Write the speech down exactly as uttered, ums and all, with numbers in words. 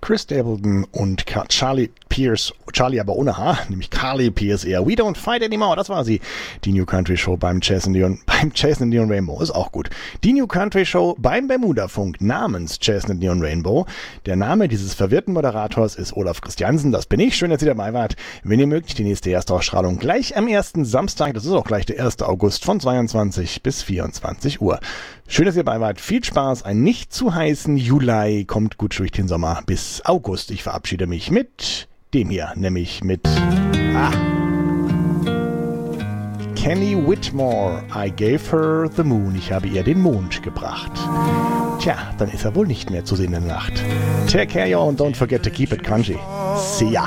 Chris Stapleton und Charlie Pierce, Charlie aber ohne H, nämlich Carly Pierce eher. We Don't Fight Anymore, das war sie. Die New Country Show beim Chasing Neon, beim Chasing Neon Rainbow, ist auch gut. Die New Country Show beim Bermuda-Funk namens Chasing Neon Rainbow. Der Name dieses verwirrten Moderators ist Olaf Christiansen, das bin ich. Schön, dass ihr dabei wart. Wenn ihr mögt, die nächste Erstausstrahlung gleich am ersten Samstag, das ist auch gleich der erste August von zweiundzwanzig bis vierundzwanzig Uhr. Schön, dass ihr dabei wart. Viel Spaß, einen nicht zu heißen Juli. Kommt gut durch den Sommer bis August. Ich verabschiede mich mit dem hier, nämlich mit ah, Kenny Whitmore. I gave her the moon. Ich habe ihr den Mond gebracht. Tja, dann ist er wohl nicht mehr zu sehen in der Nacht. Take care, y'all, and don't forget to keep it country. See ya.